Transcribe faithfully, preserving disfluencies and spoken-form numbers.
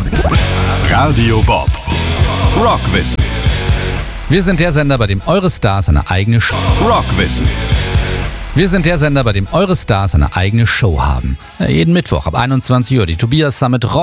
Radio Bob. Rockwissen. Wir sind der Sender, bei dem eure Stars eine eigene Show Rockwissen. Wir sind der Sender, bei dem eure Stars eine eigene Show haben. Jeden Mittwoch ab einundzwanzig Uhr die Tobias Summit Rock